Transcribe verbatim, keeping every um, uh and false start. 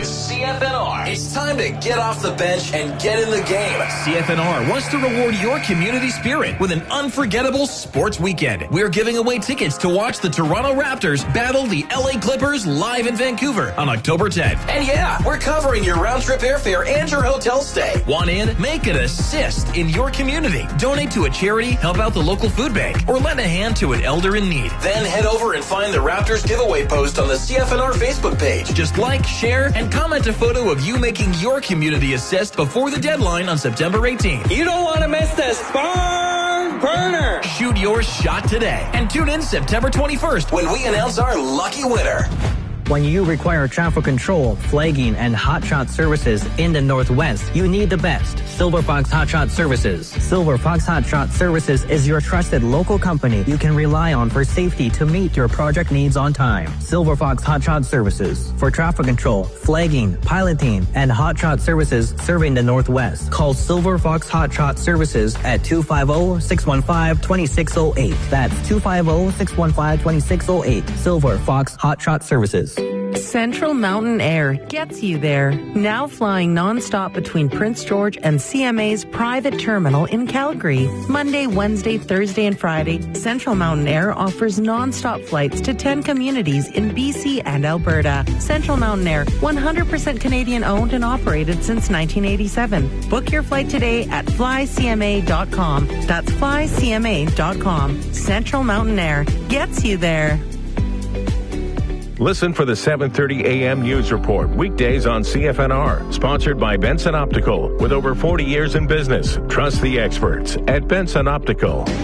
with C F N R. It's time to get off the bench and get in the game. C F N R wants to reward your community spirit with an unforgettable sports weekend. We're giving away tickets to watch the Toronto Raptors battle the L A Clippers live in Vancouver on October tenth. And yeah, we're covering your round-trip airfare and your hotel stay. Want in? Make an assist in your community. Donate to a charity, help out the local food bank, or lend a hand to an elder in need. Then head over and find the Raptors giveaway post on the C F N R Facebook page. Just like, share, and comment a photo of you making your community assist before the deadline on September eighteenth. You don't want to miss this barn burner. Shoot your shot today and tune in September twenty-first when we announce our lucky winner. When you require traffic control, flagging, and hotshot services in the Northwest, you need the best. Silver Fox Hotshot Services. Silver Fox Hotshot Services is your trusted local company you can rely on for safety to meet your project needs on time. Silver Fox Hotshot Services. For traffic control, flagging, piloting, and hotshot services serving the Northwest, call Silver Fox Hotshot Services at two five zero, six one five, two six zero eight. That's two five zero, six one five, two six zero eight. Silver Fox Hotshot Services. Central Mountain Air gets you there. Now flying nonstop between Prince George and C M A's private terminal in Calgary. Monday, Wednesday, Thursday, and Friday, Central Mountain Air offers nonstop flights to ten communities in B C and Alberta. Central Mountain Air, one hundred percent Canadian owned and operated since nineteen eighty-seven. Book your flight today at fly c m a dot com. That's fly c m a dot com. Central Mountain Air gets you there. Listen for the seven thirty a.m. News Report, weekdays on C F N R. Sponsored by Benson Optical. With over forty years in business, trust the experts at Benson Optical.